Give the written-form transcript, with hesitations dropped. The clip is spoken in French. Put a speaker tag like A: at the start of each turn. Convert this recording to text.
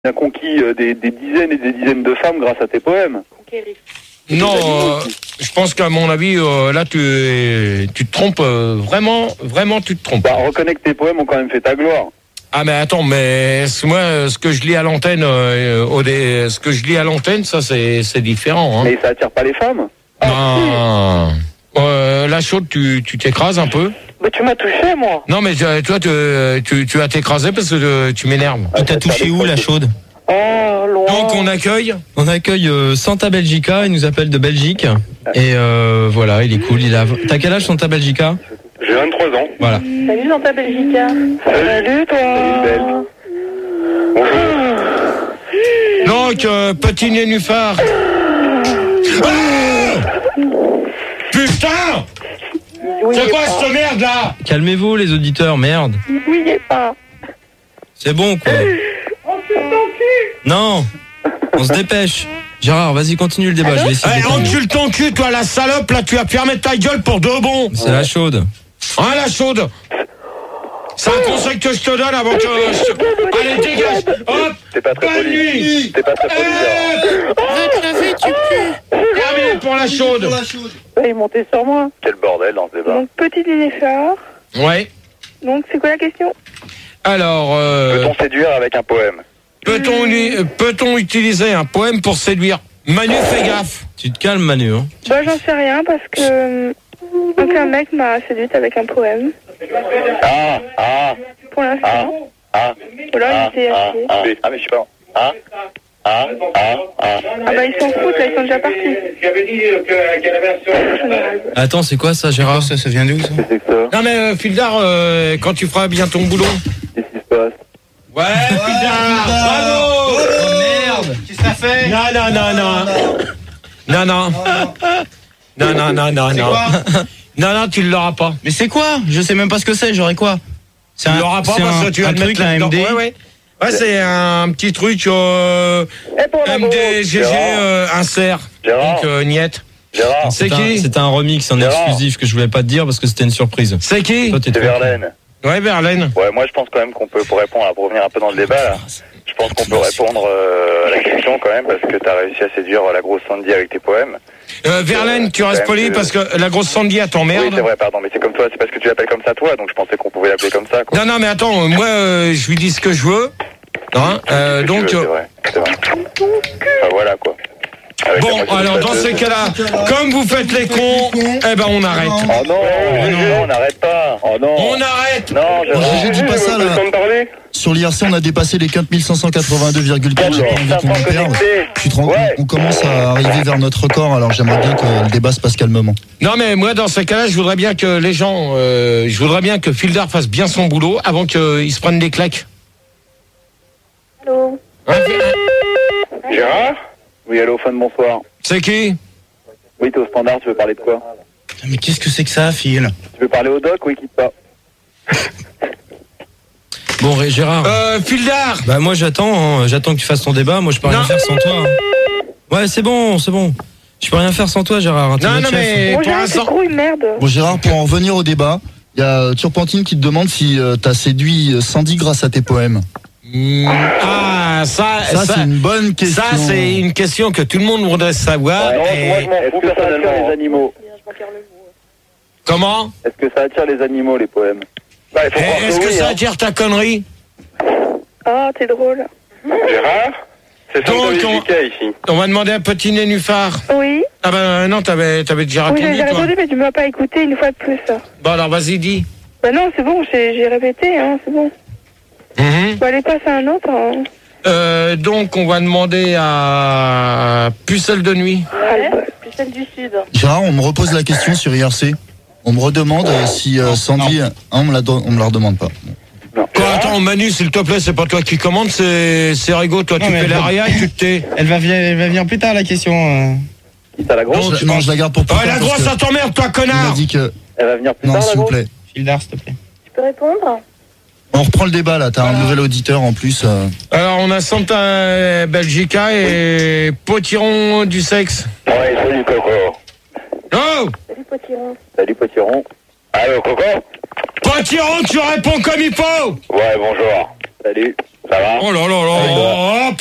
A: a conquis des dizaines et des dizaines de femmes grâce à tes poèmes.
B: Non, je pense qu'à mon avis, là, tu te trompes, vraiment, tu te trompes.
A: Bah, reconnais que tes poèmes ont quand même fait ta gloire.
B: Ah, mais attends, mais moi, ce que je lis à l'antenne, ça, c'est différent. Hein.
A: Mais ça attire pas les femmes?
B: Non. La chaude, tu t'écrases un peu.
C: Bah, tu m'as touché, moi.
B: Non, mais toi, tu vas t'écraser parce que tu m'énerves.
D: Il t'a touché où, la chaude?
C: Oh, loin.
B: Donc, on accueille
D: Santa Belgica, il nous appelle de Belgique. Et voilà, il est cool. T'as quel âge, Santa Belgica?
A: J'ai 23 ans.
D: Voilà.
C: Salut, dans ta Belgica. Salut, toi.
A: Salut, belle. Bonjour.
B: Donc, petit nénuphar. Putain! C'est quoi cette merde là?
D: Calmez-vous, les auditeurs, merde.
C: Oui, pas.
D: C'est bon, quoi. Non, on se dépêche. Gérard, vas-y, continue le débat. Je vais essayer de détendre.
B: Encule ton cul, toi, la salope, là, tu vas fermer ta gueule pour de bon.
D: C'est la chaude.
B: Hein, la chaude? C'est un conseil que je te donne avant que Allez, dégage. Hop.
A: T'es pas très
B: Bonne
A: poli.
B: nuit.
A: T'es pas très poli,
B: Terminé pour la chaude.
C: Il est monté sur moi.
A: Quel bordel dans ce débat.
C: Donc, petit nénuphar.
B: Ouais.
C: Donc, c'est quoi la question?
B: Alors,
A: Peut-on séduire avec un poème?
B: peut-on utiliser un poème pour séduire? Manu, fais gaffe.
D: Tu te calmes, Manu. Hein.
C: Bah, j'en sais rien parce que. Donc, un mec m'a séduite avec un poème. Pour l'instant. Voilà, il était assis.
A: Mais je sais pas.
C: Ah bah, ils s'en foutent, là, ils sont déjà partis.
D: Attends, c'est quoi ça, Gérard? Ça vient d'où, ça?
A: C'est que ça.
B: Non mais Fildar, quand tu feras bien ton boulot.
A: Qu'est-ce qui se passe?
B: Ouais, Fildar. Bravo.
D: Oh, merde. Qu'est-ce que ça fait?
B: Non. Non, tu l'auras pas.
D: Mais c'est quoi? Je sais même pas ce que c'est, j'aurais quoi?
B: Tu l'auras pas parce que tu vas te mettre
D: un MD.
B: Ouais, c'est un petit truc MDGG insert.
A: Gérard.
B: Donc niette.
A: Gérard.
B: C'est qui?
D: C'était un remix, un
A: Gérard.
D: exclusif que je voulais pas te dire parce que c'était une surprise.
B: C'est qui?
D: Toi, t'es
A: C'est
D: trop-
A: Verlaine.
B: Ouais, Verlaine.
A: Ouais, moi je pense quand même qu'on peut, pour répondre, pour revenir un peu dans le débat là, je pense qu'on peut répondre à la question quand même parce que t'as réussi à séduire la grosse Sandy avec tes poèmes.
B: Verlaine, tu restes
A: quand même
B: poli parce que la grosse Sandy elle t'emmerde.
A: Oui, c'est vrai, pardon, mais c'est comme toi, c'est parce que tu l'appelles comme ça toi, donc je pensais qu'on pouvait l'appeler comme ça, quoi.
B: Non, mais attends, moi je lui dis ce que je veux. Hein, donc.
A: C'est vrai. Enfin voilà quoi. Avec la
B: Bon,
A: moitié
B: alors
A: de
B: dans
A: pâteuse.
B: ces cas-là, comme vous faites les cons, eh ben on arrête.
A: Oh non, on n'arrête pas. Oh non.
B: On arrête.
A: Non,
E: Je dis pas ça, là.
A: parler.
E: Sur l'IRC, on a dépassé les 4582,4. J'ai pas envie qu'on en perde. On commence à arriver vers notre record, alors j'aimerais bien que le débat se passe calmement.
B: Non mais moi dans ces cas-là, je voudrais bien que les gens, je voudrais bien que Fildar fasse bien son boulot avant qu'il se prenne des claques.
C: Allô?
B: Hein,
A: Gérard? Oui, allô, fan, bonsoir.
B: c'est qui?
A: Oui, t'es au standard, tu veux parler de quoi?
D: Mais qu'est-ce que c'est que ça, Phil?
A: Tu veux parler au doc? Oui, quitte pas.
D: Bon, Gérard.
B: Fildar.
D: Bah moi j'attends que tu fasses ton débat. Moi je peux rien
B: Non.
D: faire sans toi. Hein. Ouais, c'est bon. Je peux rien faire sans toi, Gérard. T'es
B: Non,
D: notre chef.
B: mais
C: Bon,
B: pour
C: Gérard, c'est
B: l'instant.
C: gros, une merde.
E: Bon Gérard, pour en revenir au débat, il y a Turpentine qui te demande si t'as séduit Sandy grâce à tes poèmes.
B: Ah, ça
E: c'est une bonne question.
B: Ça, c'est une question que tout le monde voudrait savoir.
A: Non,
B: et-
A: moi je m'en fous, personnellement. Les animaux.
B: Comment?
A: Est-ce que ça attire les animaux, les poèmes? Bah, il faut croire
B: Est-ce que
A: oui,
B: ça
A: hein.
B: attire ta connerie?
C: Oh, t'es drôle.
A: Gérard? C'est
B: Donc,
A: Santa
B: on-
A: Belgica ici.
B: On va demander un petit nénuphar.
C: Oui.
B: Ah ben non, t'avais déjà
C: Oui,
B: répondu
C: j'ai
B: toi.
C: répondu, mais tu m'as pas écouté une fois de plus.
B: Bon alors vas-y dis.
C: Bah non, c'est bon, j'ai répété, hein, c'est bon. Bon, allez, passe à un autre. Hein.
B: Donc on va demander à Pucelle de nuit.
C: Puis celle du Sud.
E: Gérard, on me repose la question sur IRC. On me redemande si Sandy... on me la redemande pas.
A: Non.
B: Quoi, attends Manu s'il te plaît, c'est pas toi qui commande, c'est Rigo, toi
D: Non,
B: tu
D: mais
B: fais l'aria et tu te tais.
D: Elle va venir plus tard la question.
A: Qui t'a la grosse?
E: Non, je la garde pour plus
B: Oh
E: tard
B: la
E: parce
B: grosse
E: que
B: ça t'emmerde toi
E: il m'a
B: connard.
E: dit que...
A: Elle va venir plus
E: Non,
A: tard, la
E: s'il vous
A: grosse?
E: plaît.
D: Fildar, s'il te plaît.
C: Tu peux répondre?
E: On reprend le débat là, t'as un nouvel auditeur en plus.
B: Alors on a Santa Belgica et Potiron du sexe.
A: Ouais, salut Coco.
B: Oh
C: Salut, Potiron.
A: Salut Potiron. Allô Coco?
B: Potiron tu réponds comme il faut.
A: Ouais, bonjour. Salut. Ça va?
B: Oh là là là.